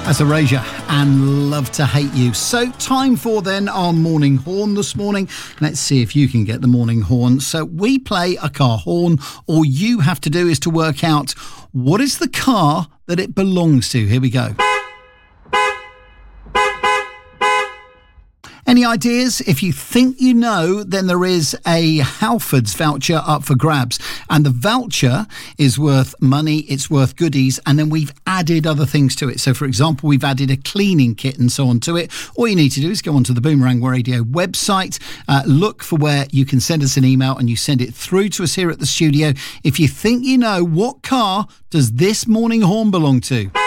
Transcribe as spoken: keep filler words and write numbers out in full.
That's Erasure and Love to Hate You. So time for then our morning horn this morning. Let's see if you can get the morning horn. So we play a car horn. All you have to do is to work out what is the car that it belongs to. Here we go. Any ideas? If you think you know, then there is a Halfords voucher up for grabs. And the voucher is worth money, it's worth goodies, and then we've added other things to it. So, for example, we've added a cleaning kit and so on to it. All you need to do is go onto the Boomerang Radio website, uh, look for where you can send us an email, and you send it through to us here at the studio. If you think you know, what car does this morning horn belong to?